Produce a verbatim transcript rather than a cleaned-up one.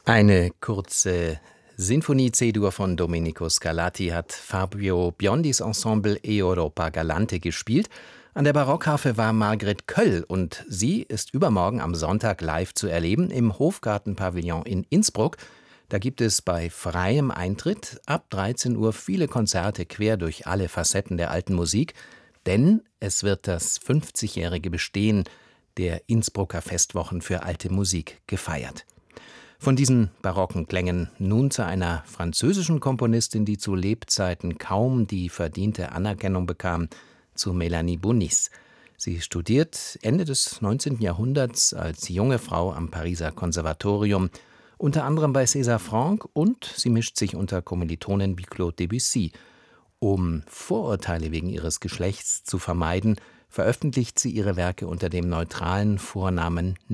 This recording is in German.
Eine kurze Sinfonie C-Dur von Domenico Scarlatti hat Fabio Biondis Ensemble Europa Galante gespielt. An der Barockharfe war Margret Köll und sie ist übermorgen am Sonntag live zu erleben im Hofgarten-Pavillon in Innsbruck. Da gibt es bei freiem Eintritt ab dreizehn Uhr viele Konzerte quer durch alle Facetten der alten Musik, denn es wird das fünfzigjährige Bestehen der Innsbrucker Festwochen für alte Musik gefeiert. Von diesen barocken Klängen nun zu einer französischen Komponistin, die zu Lebzeiten kaum die verdiente Anerkennung bekam, zu Mélanie Bonis. Sie studiert Ende des neunzehnten Jahrhunderts als junge Frau am Pariser Konservatorium, unter anderem bei César Franck, und sie mischt sich unter Kommilitonen wie Claude Debussy. Um Vorurteile wegen ihres Geschlechts zu vermeiden, veröffentlicht sie ihre Werke unter dem neutralen Vornamen